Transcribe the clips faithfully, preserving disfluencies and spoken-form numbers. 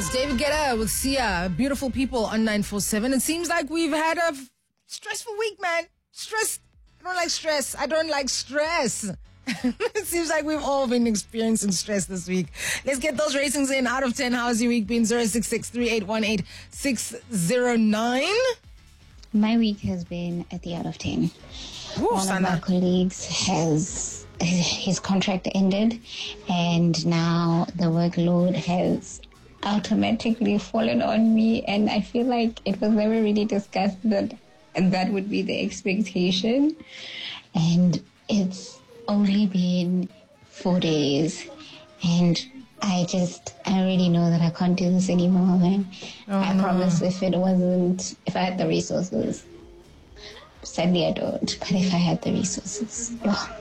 David Guetta with Sia. Beautiful people on nine four seven. It seems like we've had a stressful week, man. Stress. I don't like stress. I don't like stress. It seems like we've all been experiencing stress this week. Let's get those ratings in. Out of ten, how's your week been? zero six six three eight one eight six zero nine. My week has been at the out of ten. Ooh, One Sana. of my colleagues has his contract ended, and now the workload has automatically fallen on me, and I feel like it was never really discussed that that would be the expectation, and it's only been four days, and I just, I already know that I can't do this anymore, man. Oh, I no. promise if it wasn't, if I had the resources, sadly I don't, but if I had the resources, oh.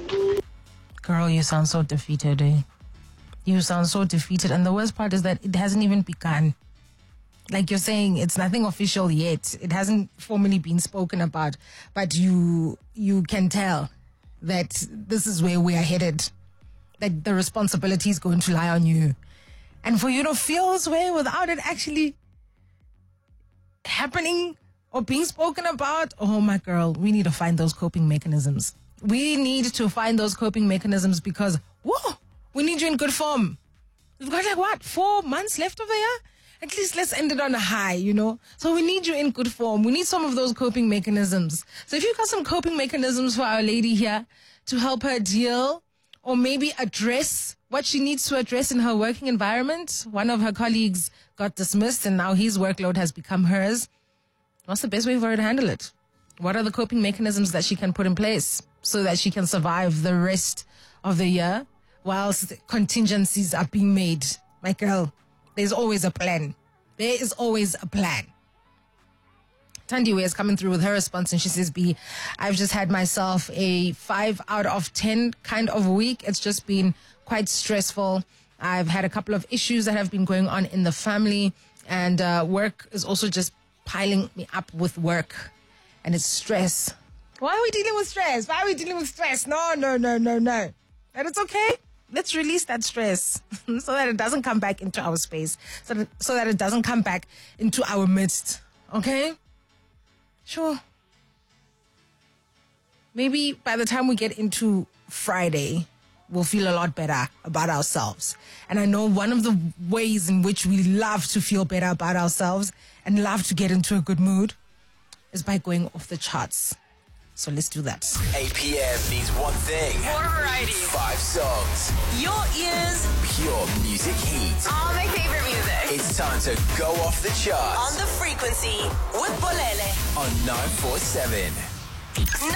Girl, you sound so defeated, eh? You sound so defeated. And the worst part is that it hasn't even begun. Like you're saying, it's nothing official yet. It hasn't formally been spoken about. But you you can tell that this is where we are headed. That the responsibility is going to lie on you. And for you to feel this way without it actually happening or being spoken about, oh my girl, we need to find those coping mechanisms. We need to find those coping mechanisms because, whoa, we need you in good form. We've got like what, four months left of the year? At least let's end it on a high, you know? So we need you in good form. We need some of those coping mechanisms. So if you've got some coping mechanisms for our lady here to help her deal or maybe address what she needs to address in her working environment. One of her colleagues got dismissed and now his workload has become hers. What's the best way for her to handle it? What are the coping mechanisms that she can put in place so that she can survive the rest of the year whilst contingencies are being made? My girl, there's always a plan. There is always a plan. Tandiwe is coming through with her response and she says, B, I've just had myself a five out of ten kind of week. It's just been quite stressful. I've had a couple of issues that have been going on in the family, and uh, work is also just piling me up with work. And it's stress. Why are we dealing with stress? Why are we dealing with stress? No, no, no, no, no. And it's okay. Let's release that stress so that it doesn't come back into our space. So that, so that it doesn't come back into our midst. Okay? Sure. Maybe by the time we get into Friday, we'll feel a lot better about ourselves. And I know one of the ways in which we love to feel better about ourselves and love to get into a good mood is by going off the charts. So let's do that. eight p.m. means one thing. More variety. Five songs. Your ears. Pure music heat. All my favorite music. It's time to go off the charts. On the frequency with Bolele. On nine four seven.